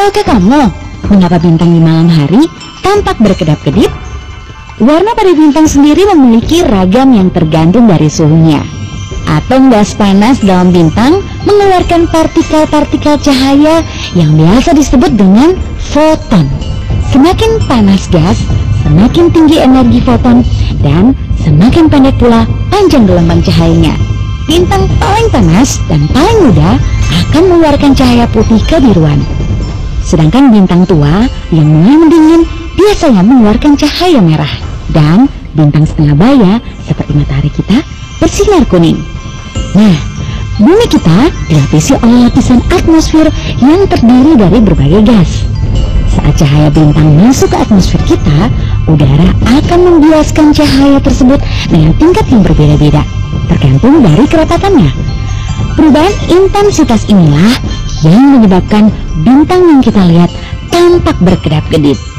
Tahukah kamu mengapa bintang di malam hari tampak berkedap-kedip? Warna pada bintang sendiri memiliki ragam yang tergantung dari suhunya. Atom gas panas dalam bintang mengeluarkan partikel-partikel cahaya yang biasa disebut dengan foton. Semakin panas gas, semakin tinggi energi foton, dan semakin pendek pula panjang gelombang cahayanya. Bintang paling panas dan paling muda akan mengeluarkan cahaya putih kebiruan. Sedangkan bintang tua yang mulai mendingin biasanya mengeluarkan cahaya merah. Dan bintang setengah baya seperti matahari kita bersinar kuning. Nah, bumi kita dilapisi oleh lapisan atmosfer yang terdiri dari berbagai gas. Saat cahaya bintang masuk ke atmosfer kita, udara akan membiaskan cahaya tersebut dengan tingkat yang berbeda-beda, tergantung dari kerapatannya. Perubahan intensitas inilah yang menyebabkan bintang yang kita lihat tampak berkedap-kedip.